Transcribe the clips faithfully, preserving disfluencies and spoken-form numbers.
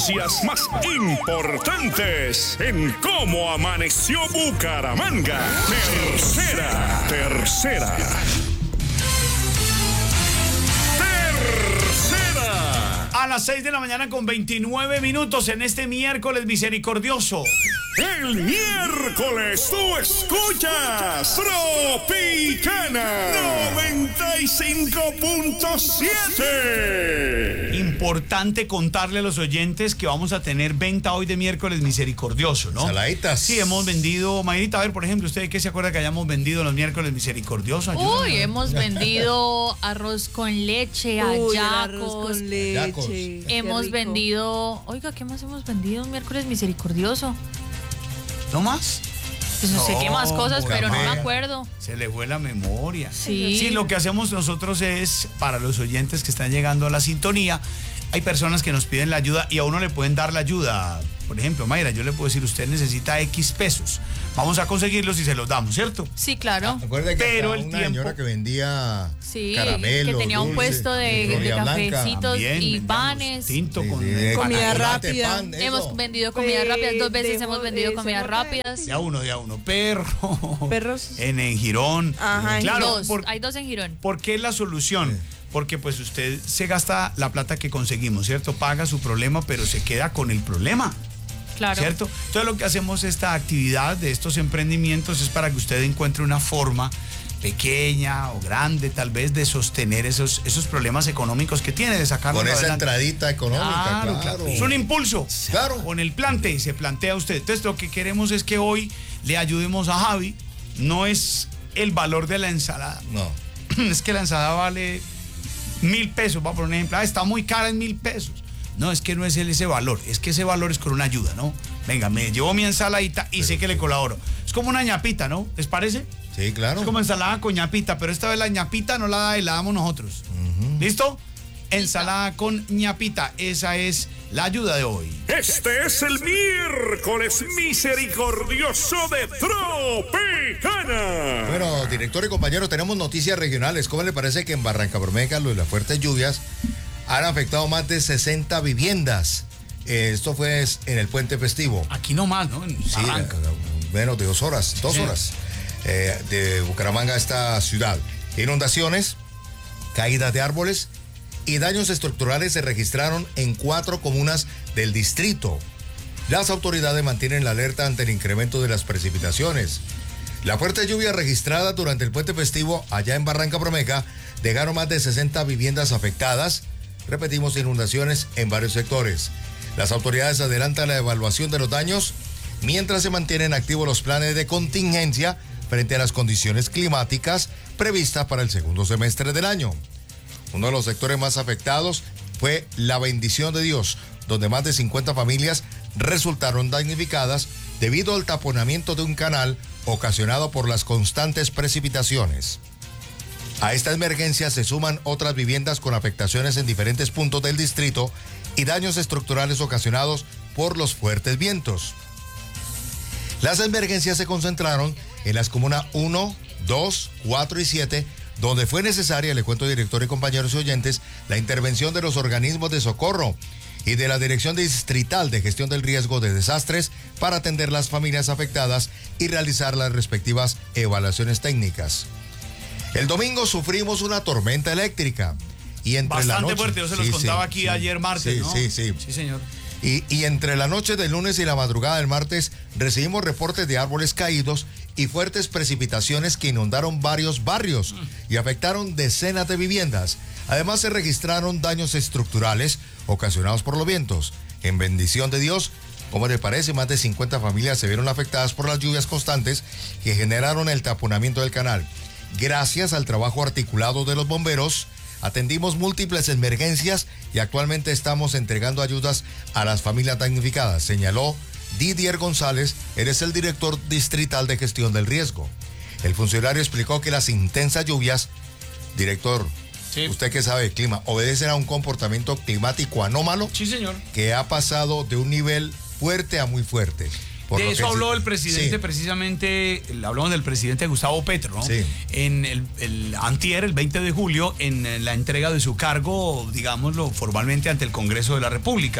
noticias más importantes en Cómo Amaneció Bucaramanga. Tercera, tercera. Tercera. A las seis de la mañana con veintinueve minutos en este miércoles misericordioso. El miércoles tú escuchas Tropicana noventa y cinco punto siete. Importante contarle a los oyentes que vamos a tener venta hoy de miércoles misericordioso, ¿no? Saladitas. Sí, hemos vendido, Mayrita, a ver, por ejemplo, ¿usted qué se acuerda que hayamos vendido los miércoles misericordiosos? Ayúdame. Uy, hemos vendido arroz con leche, Uy, el hallacos. arroz con leche. Hallacos. Hemos Qué rico. vendido, oiga, ¿qué más hemos vendido un miércoles misericordioso? ¿No más? Pues no sé qué más cosas, No, pero no me café. acuerdo. Se le fue la memoria. Sí. Sí, lo que hacemos nosotros es, para los oyentes que están llegando a la sintonía, hay personas que nos piden la ayuda y a uno le pueden dar la ayuda. Por ejemplo, Mayra, yo le puedo decir, usted necesita X pesos. Vamos a conseguirlos y se los damos, ¿cierto? Sí, claro. Recuerda que Pero hasta el una tiempo- señora que vendía Sí, caramelos, que tenía un dulces, puesto de, de Florida Blanca. cafecitos También y vendíamos panes. Tinto Sí, con sí, empanada. Comida chocolate, rápida. pan, eso. Hemos vendido comida Pues, rápida, dos veces dejo hemos vendido ese comidas papel. rápidas. De a uno, de a uno. Perro. Perros. En, en Girón. Ajá, en Claro, Dos, por- hay dos en Girón. ¿por qué es la solución? Porque pues usted se gasta la plata que conseguimos, ¿cierto? Paga su problema, pero se queda con el problema. Claro. ¿Cierto? Entonces lo que hacemos esta actividad de estos emprendimientos es para que usted encuentre una forma pequeña o grande tal vez de sostener esos, esos problemas económicos que tiene, de sacarlos Con esa adelante. entradita económica, Claro, claro. claro. Es un impulso. Claro. Con el plante se plantea usted. Entonces lo que queremos es que hoy le ayudemos a Javi. No es el valor de la ensalada. No. Es que la ensalada vale mil pesos, va a poner un ejemplo. Ah, está muy cara en mil pesos. No, es que no es el- ese valor, es que ese valor es con una ayuda, ¿no? Venga, me llevo mi ensaladita y sé que le colaboro. Es como una ñapita, ¿no? ¿Les parece? Sí, claro. Es como ensalada con ñapita, pero esta vez la ñapita no la da y la damos nosotros. ¿Listo? Ensalada con ñapita, esa es la ayuda de hoy. Este es el miércoles misericordioso de Tropicana. Bueno, director y compañero, tenemos noticias regionales. ¿Cómo le parece que en Barranca Bermeja lo de las fuertes lluvias han afectado más de sesenta viviendas? Eh, esto fue en el puente festivo. Aquí nomás, ¿no? En Sí, Barranca. eh, menos de dos horas, dos Sí. horas eh, de Bucaramanga a esta ciudad. Inundaciones, caídas de árboles y daños estructurales se registraron en cuatro comunas del distrito. Las autoridades mantienen la alerta ante el incremento de las precipitaciones. La fuerte lluvia registrada durante el puente festivo allá en Barranca Bermeja dejaron más de sesenta viviendas afectadas. Repetimos, inundaciones en varios sectores. Las autoridades adelantan la evaluación de los daños mientras se mantienen activos los planes de contingencia frente a las condiciones climáticas previstas para el segundo semestre del año. Uno de los sectores más afectados fue La Bendición de Dios, donde más de cincuenta familias resultaron damnificadas debido al taponamiento de un canal ocasionado por las constantes precipitaciones. A esta emergencia se suman otras viviendas con afectaciones en diferentes puntos del distrito y daños estructurales ocasionados por los fuertes vientos. Las emergencias se concentraron en las comunas uno, dos, cuatro y siete, donde fue necesaria, le cuento director y compañeros y oyentes, la intervención de los organismos de socorro y de la Dirección Distrital de Gestión del Riesgo de Desastres para atender las familias afectadas y realizar las respectivas evaluaciones técnicas. El domingo sufrimos una tormenta eléctrica y entre la Bastante noche, fuerte, yo se los Sí, contaba sí, aquí sí. ayer martes, Sí, ¿no? sí, sí. Sí, señor. Y, y entre la noche del lunes y la madrugada del martes recibimos reportes de árboles caídos y fuertes precipitaciones que inundaron varios barrios y afectaron decenas de viviendas. Además se registraron daños estructurales ocasionados por los vientos. En Bendición de Dios, como les parece, más de cincuenta familias se vieron afectadas por las lluvias constantes que generaron el taponamiento del canal. Gracias al trabajo articulado de los bomberos, atendimos múltiples emergencias y actualmente estamos entregando ayudas a las familias damnificadas, señaló Didier González, eres el director distrital de gestión del riesgo. El funcionario explicó que las intensas lluvias, director, Sí. usted que sabe de clima, obedecen a un comportamiento climático anómalo Sí, señor. que ha pasado de un nivel fuerte a muy fuerte. Por De lo eso que habló sí- el presidente, sí. precisamente, hablamos del presidente Gustavo Petro, ¿no? Sí. En el, el antier, el veinte de julio, en la entrega de su cargo, digámoslo formalmente, ante el Congreso de la República.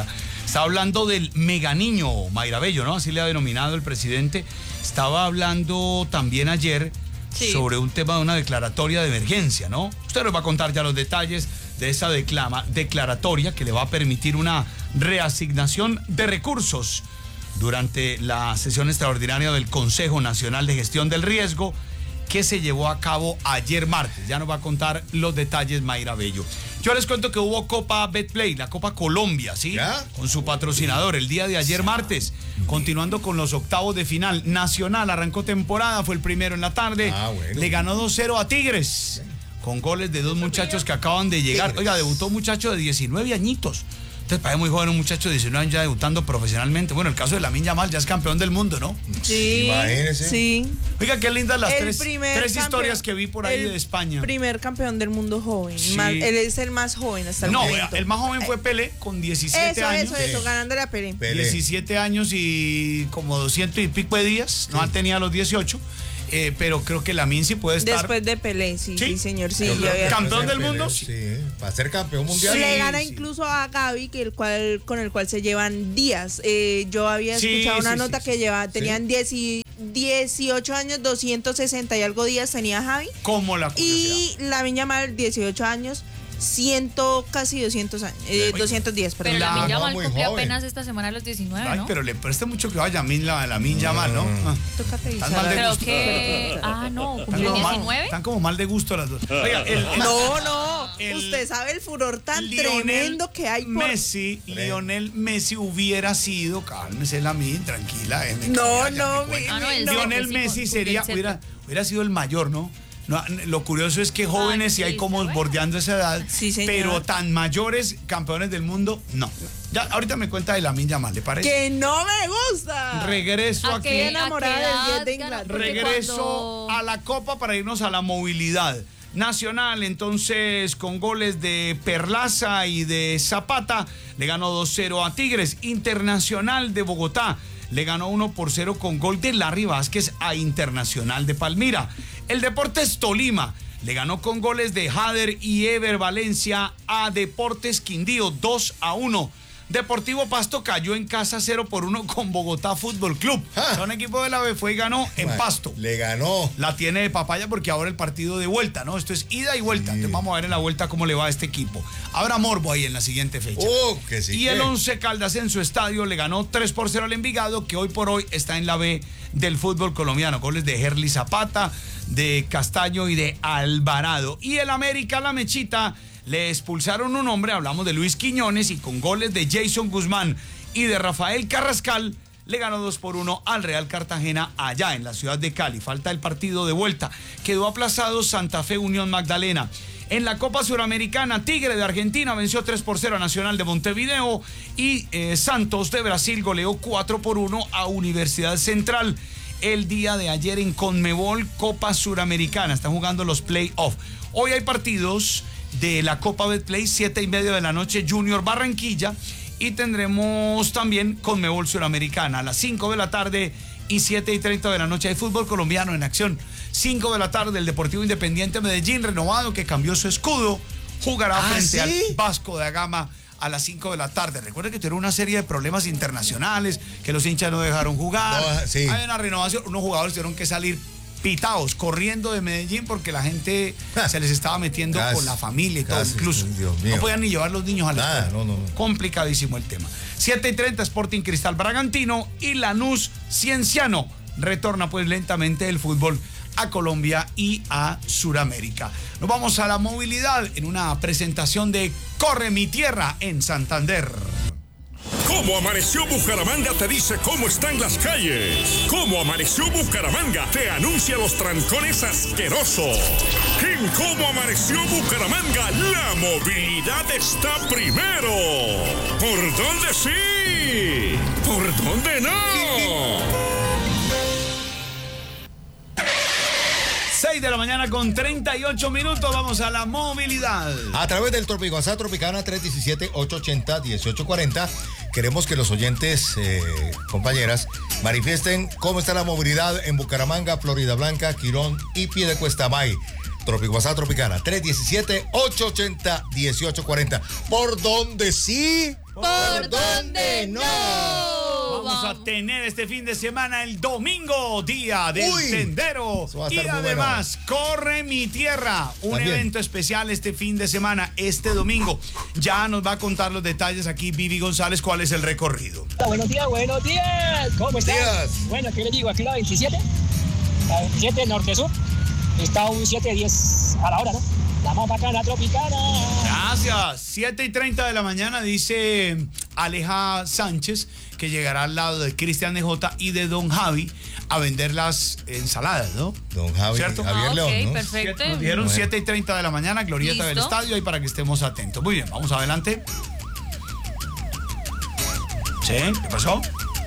Estaba hablando del mega niño, Mayra Bello, ¿no? Así le ha denominado el presidente. Estaba hablando también ayer sí. sobre un tema de una declaratoria de emergencia, ¿no? Usted nos va a contar ya los detalles de esa declama, declaratoria que le va a permitir una reasignación de recursos durante la sesión extraordinaria del Consejo Nacional de Gestión del Riesgo que se llevó a cabo ayer martes. Ya nos va a contar los detalles Mayra Bello. Yo les cuento que hubo Copa Betplay, la Copa Colombia, ¿sí? ¿Ya? Con su patrocinador el día de ayer martes, continuando con los octavos de final. Nacional arrancó temporada, fue el primero en la tarde, ah, bueno. Le ganó dos cero a Tigres, con goles de dos muchachos que acaban de llegar. Oiga, debutó un muchacho de diecinueve añitos. Entonces parece muy joven un muchacho de diecinueve años ya debutando profesionalmente. Bueno, el caso de Lamine Yamal ya es campeón del mundo, ¿no? Sí, imagínese. Sí. Oiga, qué lindas las tres, tres historias que vi por ahí de España. Primer campeón del mundo joven. Sí. Más, él es el más joven hasta el no, momento. No, el más joven fue Pelé con diecisiete eso, años. Eso, eso, eso, ganándole a Pelé. Pelé. diecisiete años y como doscientos y pico de días. Sí. No tenía los dieciocho. Eh, pero creo que Lamine sí puede estar. Después de Pelé, sí, sí, sí señor. Sí, campeón del Pelé, mundo. Sí, para ser campeón mundial. Sí, le gana sí. incluso a Gaby, que el cual, con el cual se llevan días. Eh, yo había sí, escuchado una sí, nota sí, que lleva, tenían sí. diez y, dieciocho años, doscientos sesenta y algo días tenía Javi. Como la curiosidad. Y Lamine Yamal, dieciocho años. Ciento, casi doscientos años, eh, doscientos diez, perdón. Pero Lamine Yamal cumplió apenas esta semana a los diecinueve, Ay, ¿no? pero le presta mucho que vaya a Lamine la, Lamine Yamal, ¿no? Ah. Toca revisar. Pero que... Ah, no, cumplió diecinueve. Están como mal de gusto las dos. Oiga, el, el, no, no. El, Usted sabe el furor tan Lionel tremendo que hay por... Messi, Lionel Messi hubiera sido, cálmese Lamine, tranquila. Eh, no, no, mi, ah, no, Lionel Messi sería, hubiera, hubiera sido el mayor, ¿no? No, lo curioso es que jóvenes sí hay como bordeando esa edad, sí, pero tan mayores campeones del mundo, no. Ya, ahorita me cuenta de Lamine Yamal, ¿le parece? Que no me gusta. Regreso ¿A aquí. Qué enamorada del diez de Inglaterra. Regreso cuando... a la Copa para irnos a la movilidad nacional. Entonces, con goles de Perlaza y de Zapata, le ganó dos cero a Tigres. Internacional de Bogotá le ganó uno por cero con gol de Larry Vázquez a Internacional de Palmira. El Deportes Tolima le ganó con goles de Jader y Ever Valencia a Deportes Quindío dos a uno. Deportivo Pasto cayó en casa cero por uno con Bogotá Fútbol Club. Ah. Son equipo de la B fue y ganó en bueno, Pasto. Le ganó. La tiene de papaya porque ahora el partido de vuelta, ¿no? Esto es ida y vuelta. Sí. Entonces vamos a ver en la vuelta cómo le va a este equipo. Habrá morbo ahí en la siguiente fecha. Oh, que sí, y que... el Once Caldas en su estadio le ganó tres por cero al Envigado, que hoy por hoy está en la B del fútbol colombiano. Goles de Herly Zapata, de Castaño y de Alvarado. Y el América, la Mechita, le expulsaron un hombre, hablamos de Luis Quiñones, y con goles de Jason Guzmán y de Rafael Carrascal, le ganó dos por uno al Real Cartagena allá en la ciudad de Cali. Falta el partido de vuelta. Quedó aplazado Santa Fe Unión Magdalena. En la Copa Suramericana, Tigre de Argentina venció tres por cero a Nacional de Montevideo y eh, Santos de Brasil goleó cuatro por uno a Universidad Central. El día de ayer en Conmebol Copa Suramericana están jugando los playoffs. Hoy hay partidos de la Copa Betplay, siete y media de la noche, Junior Barranquilla, y tendremos también Conmebol Suramericana a las cinco de la tarde y siete y treinta de la noche. Hay fútbol colombiano en acción. cinco de la tarde, el Deportivo Independiente Medellín, renovado, que cambió su escudo, jugará ¿Ah, frente sí? al Vasco da Gama a las cinco de la tarde. Recuerden que tuvieron una serie de problemas internacionales, que los hinchas no dejaron jugar. No, sí. Hay una renovación, unos jugadores tuvieron que salir pitados, corriendo de Medellín porque la gente se les estaba metiendo Casi, con la familia y todo, casi, incluso. Dios mío. No podían ni llevar los niños a la Nada, escuela. no, no, no. Complicadísimo el tema. siete y treinta, Sporting Cristal Bragantino y Lanús Cienciano. Retorna pues lentamente el fútbol a Colombia y a Sudamérica. Nos vamos a la movilidad en una presentación de Corre mi Tierra en Santander. Cómo Amaneció Bucaramanga te dice cómo están las calles. Cómo Amaneció Bucaramanga te anuncia los trancones asquerosos. En Cómo Amaneció Bucaramanga, la movilidad está primero. ¿Por dónde sí? ¿Por dónde no? seis de la mañana con treinta y ocho minutos, vamos a la movilidad. A través del Trópico WhatsApp Tropicana tres uno siete, ocho ocho cero, uno ocho cuatro cero, queremos que los oyentes, eh, compañeras, manifiesten cómo está la movilidad en Bucaramanga, Florida Blanca, Quirón y Piedecuesta Bay. Trópico WhatsApp Tropicana tres uno siete, ocho ocho cero, uno ocho cuatro cero. ¿Por dónde sí? ¿Por dónde no? Vamos a tener este fin de semana el domingo, Día del Uy, Tendero. eso va a Y estar muy además, Corre mi Tierra, un También. evento especial este fin de semana, este domingo. Ya nos va a contar los detalles aquí Vivi González, cuál es el recorrido. Buenos días, buenos días. ¿Cómo están? Días. Bueno, ¿qué les digo? Aquí la veintisiete, la veintisiete norte-sur. Está un siete diez a la hora, ¿no? La más bacana tropicana. Gracias. siete y treinta de la mañana dice Aleja Sánchez que llegará al lado de Cristian D J y de Don Javi a vender las ensaladas, ¿no? Don Javi, ¿Cierto? Javier Ah, León, ok, ¿no? perfecto. Nos dijeron Bueno. siete y treinta de la mañana, Glorieta del ¿Listo? Estadio, ahí para que estemos atentos. Muy bien, vamos adelante. ¿Sí? ¿Qué pasó?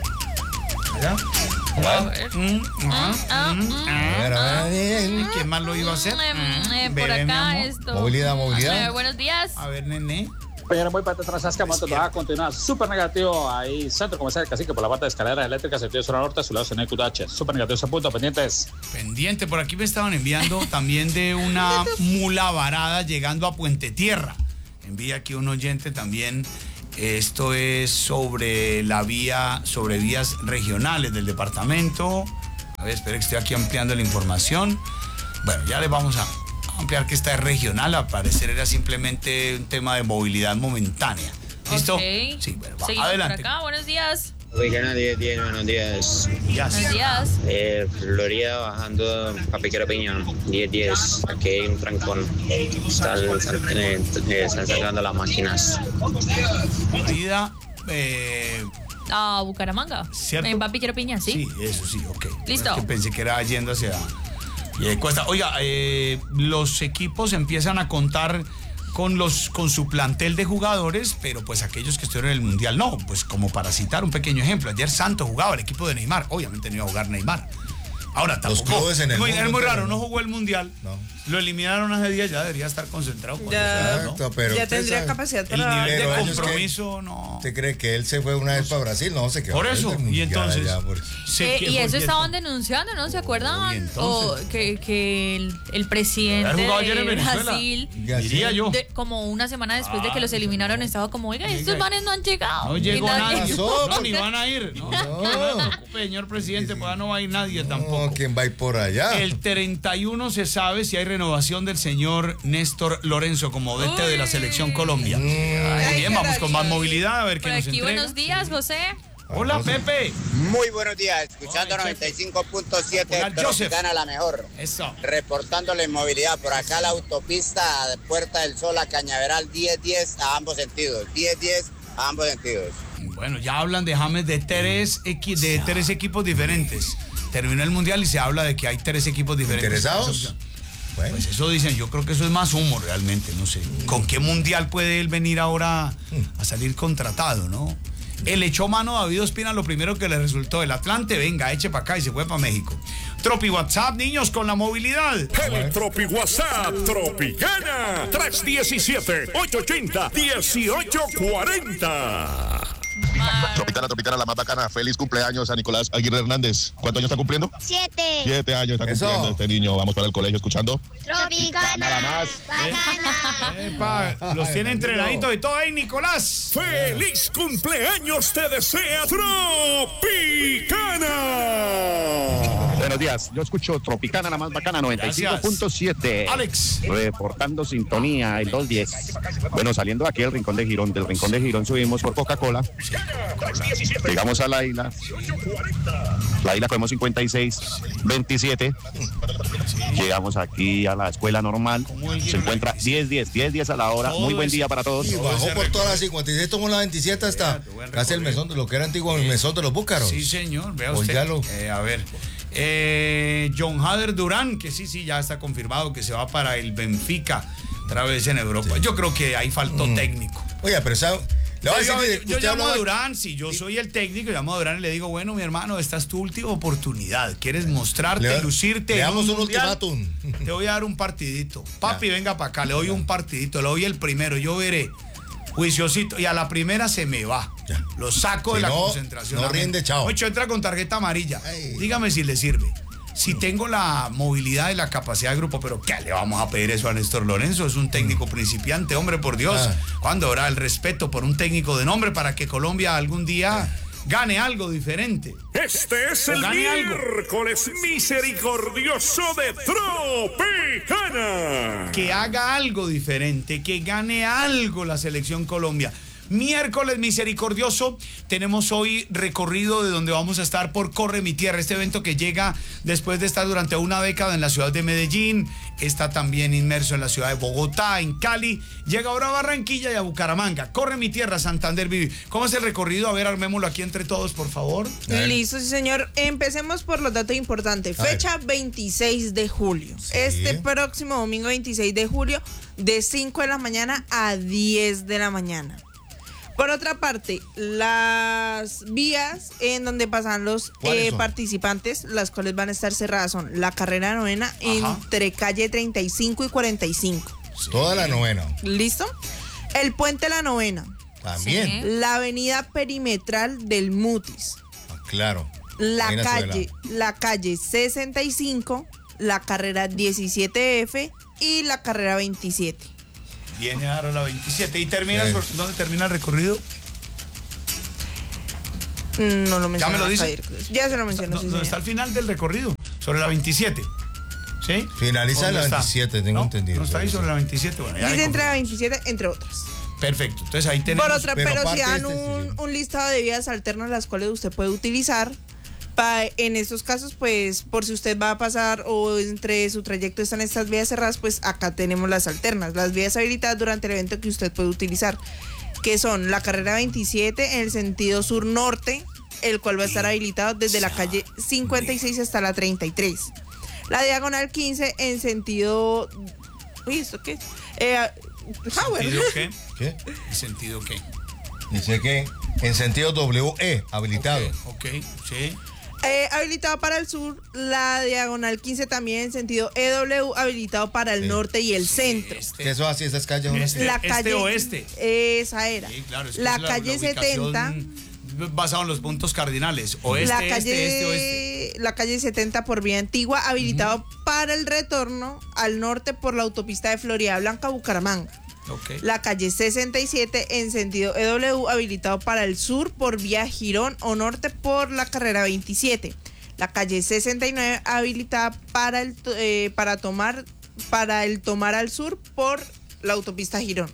¿Allá? A ver. Mm, ah, Ah, mm, mm. ah, A ver, a ah. ver. ¿Quién más lo iba a hacer? Mm, eh, Mm, por bebé, mi acá amor. esto. Movilidad, movilidad. Eh, buenos días. A ver, nene. Mañana voy para Transasca, moto va a continuar súper negativo ahí, centro comercial de Cacique por la parte de escaleras eléctricas, sentido sur a norte, a su lado en el Q H, súper negativo ese punto, pendientes. Pendiente, por aquí me estaban enviando también de una mula varada llegando a Puente Tierra. Envía aquí un oyente también. Esto es sobre la vía, sobre vías regionales del departamento. A ver, espera que estoy aquí ampliando la información. Bueno, ya les vamos a ampliar que esta es regional. Al parecer era simplemente un tema de movilidad momentánea. ¿Listo? Ok. Sí, bueno, va, Seguimos adelante. por acá, buenos días. Oigan, diez, diez, buenos días. Ya, sí. Buenos días. Eh, Florida bajando a Piquero Piñón, diez, diez. Aquí hay un trancón. Están, están, eh, eh, están sacando las máquinas. Florida, eh, A Bucaramanga. ¿Cierto? En Papi Quiero Piña, ¿sí? sí, eso sí, ok. Listo. Es que pensé que era yendo hacia eh, Cuesta. Oiga, eh, los equipos empiezan a contar con los con su plantel de jugadores, pero pues aquellos que estuvieron en el Mundial no. Pues como para citar un pequeño ejemplo, ayer Santos jugaba el equipo de Neymar, obviamente no iba a jugar Neymar. Ahora tampoco. clubes en el es muy, mundo es muy raro, entero, no ¿no? jugó el Mundial. No. Lo eliminaron hace días, ya debería estar concentrado con Ya. eso, ¿no? Exacto, pero ya usted tendría sabe. capacidad El para... nivel Pero de ellos compromiso no. ¿Usted cree que él se fue una vez para Brasil? No, se quedó. Por eso, y entonces. se Eh, quejó y eso el estaban Yeltsin. denunciando, ¿no? ¿Se acuerdan? y entonces. O que, que el, el presidente Haber jugado ayer en de Venezuela. Brasil, Ya, Diría sí. yo. de- como una semana después de que los Ah, eliminaron, no. estaba como, oiga, estos Oiga, manes no han llegado. No Y llegó nadie. pasó? No, ni van a ir. No, no, no se preocupe, señor presidente, pues ya no va a ir nadie tampoco. No, ¿quién va a ir por allá? El treinta y uno se sabe si hay renovación del señor Néstor Lorenzo como D T de la Selección Colombia. Mm. Muy bien, vamos con más movilidad a ver qué Por nos aquí, entrega. buenos días, José. Hola, Pepe. Muy buenos días, escuchando Hola, noventa y cinco punto siete, Hola, Joseph. Tropicana la mejor. Eso. Reportándole movilidad por acá la autopista de Puerta del Sol a Cañaveral diez diez a ambos sentidos. diez diez a ambos sentidos. Bueno, ya hablan de James de tres, equi- de tres equipos diferentes. Terminó el Mundial y se habla de que hay tres equipos diferentes. ¿Interesados? Bueno, Pues eso dicen, yo creo que eso es más humo realmente, no sé. ¿Con qué mundial puede él venir ahora a salir contratado, no? Él echó mano a David Ospina, lo primero que le resultó, el Atlante, venga, eche para acá y se fue para México. Tropi WhatsApp, niños, con la movilidad. El Tropi WhatsApp Tropicana tres uno siete, ocho ocho cero, uno ocho cuatro cero. Tropicana, Tropicana, la más bacana. Feliz cumpleaños a Nicolás Aguirre Hernández. ¿Cuántos años está cumpliendo? Siete. Siete años está Eso. cumpliendo este niño. Vamos para el colegio escuchando. Tropicana. Nada más. Bacana. Epa, los tiene entrenaditos y todo ahí, Nicolás. ¡Feliz cumpleaños te desea Tropicana! Buenos días. Yo escucho Tropicana, la más bacana, noventa y cinco punto siete. Alex. Reportando sintonía, el dos diez. Bueno, saliendo de aquí del Rincón de Girón. Del Rincón de Girón subimos por Coca-Cola. Llegamos a la isla. La isla cogemos cincuenta y seis veintisiete. Llegamos aquí a la escuela normal. Se encuentra diez diez, diez diez a la hora. Muy buen día para todos. y bajó por todas las cincuenta y seis, tomó la veintisiete hasta Fíjate, buen casi el recorrido. mesón de lo que era antiguo el mesón de los búcaros. Sí, señor, vea usted. Óigalo. Eh, a ver. Eh, John Hader Durán, que sí, sí, ya está confirmado que se va para el Benfica otra vez en Europa. Yo creo que ahí faltó técnico. Oye, pero esa, le voy a Yo, decir, yo- yo usted llamo a hablaba- Durán, si yo soy el técnico, llamo a Durán y le digo, bueno, mi hermano, esta es tu última oportunidad. ¿Quieres mostrarte, Le- lucirte? le en damos un mundial? ultimátum. Te voy a dar un partidito. Papi, venga para acá, le doy un partidito, le doy el primero, yo veré. Juiciosito, y a la primera se me va. Ya. Lo saco Si de la no, concentración. no Amén. rinde, chao. Ocho, entra con tarjeta amarilla. Ay. Dígame si le sirve. si tengo la movilidad y la capacidad de grupo, pero ¿qué le vamos a pedir eso a Néstor Lorenzo? Es un técnico principiante, hombre, por Dios. Ah. ¿Cuándo habrá el respeto por un técnico de nombre para que Colombia algún día gane algo diferente? Este es O el gane algo. miércoles misericordioso de Tropicana. Que haga algo diferente, que gane algo la selección Colombia. Miércoles misericordioso, tenemos hoy recorrido de donde vamos a estar por Corre Mi Tierra, este evento que llega después de estar durante una década en la ciudad de Medellín, está también inmerso en la ciudad de Bogotá, en Cali, llega ahora a Barranquilla y a Bucaramanga. Corre Mi Tierra, Santander Vive. ¿Cómo es el recorrido? A ver, armémoslo aquí entre todos, por favor. Listo, sí, señor. Empecemos por los datos importantes. A ver. Fecha veintiséis de julio. Este próximo domingo veintiséis de julio, de cinco de la mañana a diez de la mañana. Por otra parte, las vías en donde pasan los ¿Cuáles eh, son? participantes, las cuales van a estar cerradas, son la carrera novena Ajá. entre calle treinta y cinco y cuarenta y cinco. Toda la novena. ¿Listo? El puente La Novena, También. Sí. la avenida perimetral del Mutis, Ah, claro. la Ahí en la calle, Suela. la calle sesenta y cinco, la carrera diecisiete F y la carrera veintisiete. Viene ahora la veintisiete y termina, Eh. por- ¿dónde termina el recorrido? No lo mencionó. me lo dice? Javier Cruz. Ya se lo mencionó. ¿Dó- sí, ¿Dónde está señor. el final del recorrido? Sobre la veintisiete. ¿Sí? Finaliza ¿Dónde la está? veintisiete, tengo ¿No? entendido. ¿No está ahí sobre la veintisiete? Bueno, ya Dice le entre la confirmo. veintisiete, entre otras. Perfecto. Entonces ahí tenemos. Por otra, pero pero, si aparte dan de este, un, sí. un listado de vías alternas las cuales usted puede utilizar. Pa- en estos casos, pues, por si usted va a pasar o entre su trayecto están estas vías cerradas, pues acá tenemos las alternas, las vías habilitadas durante el evento que usted puede utilizar, que son la carrera veintisiete en el sentido sur-norte, el cual va a estar habilitado desde la calle cincuenta y seis hasta la treinta y tres. La diagonal quince en sentido... Uy, ¿esto qué? Eh, Howard. ¿Sentido qué? ¿Qué? ¿En sentido qué? Dice que en sentido W E, habilitado. Ok, sí. Eh, habilitado para el sur, la diagonal quince también en sentido E W, habilitado para el Sí. norte y el centro. Este, Que eso así, esas calles. ¿no? Este. La calle oeste. Esa era. Sí, claro, es que la es calle ubicación setenta, basado en los puntos cardinales. Oeste, la este, calle, este, oeste. la calle setenta por vía antigua, habilitado para el retorno al norte por la autopista de Florida Blanca Bucaramanga. Ok. La calle sesenta y siete en sentido E W, habilitado para el sur por vía Girón o norte por la carrera veintisiete. La calle sesenta y nueve habilitada para el to- eh, para tomar para el tomar al sur por la autopista Girón.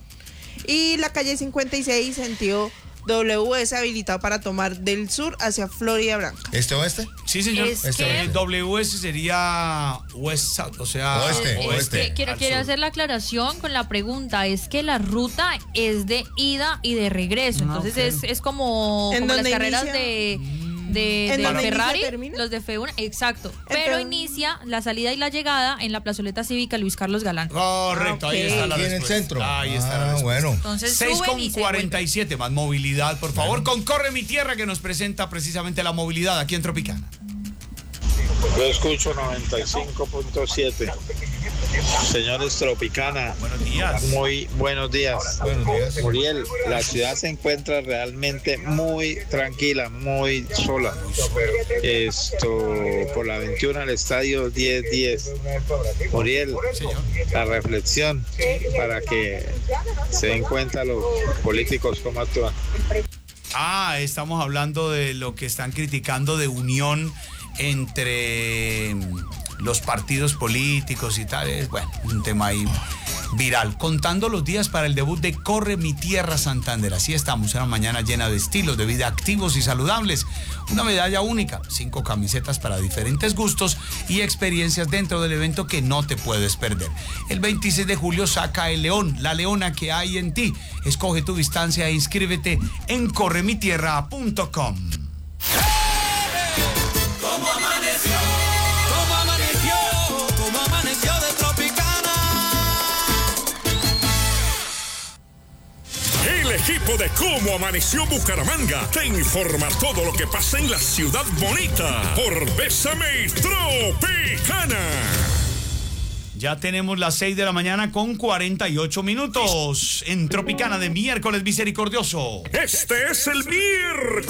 Y la calle cincuenta y seis sentido W S habilitado para tomar del sur hacia Florida Blanca. ¿Este oeste? Sí, señor. Es Este que- oeste. W S sería West South, o sea, Oeste, Es oeste. que quiero, al quiero sur. hacer la aclaración con la pregunta. Es que la ruta es de ida y de regreso. Ah, Entonces ok. es, es como, ¿En como las dónde carreras inicia? de, de, ¿En de dónde inicia, Ferrari, termina? los de F uno. Exacto. Pero Entonces- inicia la salida y la llegada en la plazoleta cívica Luis Carlos Galán. Correcto, ahí Ok. está la Aquí en el respuesta. centro. Ahí está la Ah, respuesta. bueno. Entonces seis suben con y se cuarenta y siete, más movilidad, por favor. Con Corre Mi Tierra, que nos presenta precisamente la movilidad aquí en Tropicana. Yo escucho noventa y cinco punto siete. Señores Tropicana, Buenos días. muy buenos días. Buenos días. Muriel, la ciudad se encuentra realmente muy tranquila, muy sola. Esto, por la veintiuno al estadio diez diez. Muriel, la reflexión para que se den cuenta los políticos cómo actúan. Ah, estamos hablando de lo que están criticando de unión entre los partidos políticos y tal. Es, bueno, un tema ahí viral. Contando los días para el debut de Corre Mi Tierra Santander. Así estamos, una mañana llena de estilos de vida activos y saludables. Una medalla única, cinco camisetas para diferentes gustos y experiencias dentro del evento que no te puedes perder. El veintiséis de julio saca el león, la leona que hay en ti. Escoge tu distancia e inscríbete en corre mi tierra punto com. ¿Cómo amaneció? ¿Cómo amaneció? ¿Cómo amaneció de Tropicana? El equipo de Cómo Amaneció Bucaramanga te informa todo lo que pasa en la ciudad bonita por Bésame y Tropicana. Ya tenemos las seis de la mañana con cuarenta y ocho minutos en Tropicana de miércoles misericordioso. Este es el miércoles